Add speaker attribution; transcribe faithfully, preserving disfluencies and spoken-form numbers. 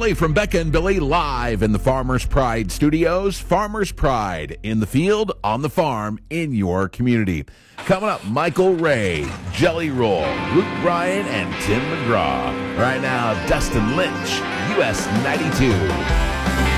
Speaker 1: Billy from Becca and Billy live in the Farmers Pride studios. Farmers Pride in the field, on the farm, in your community. Coming up, Michael Ray, Jelly Roll, Luke Bryan, and Tim McGraw. Right now, Dustin Lynch, U S ninety-two.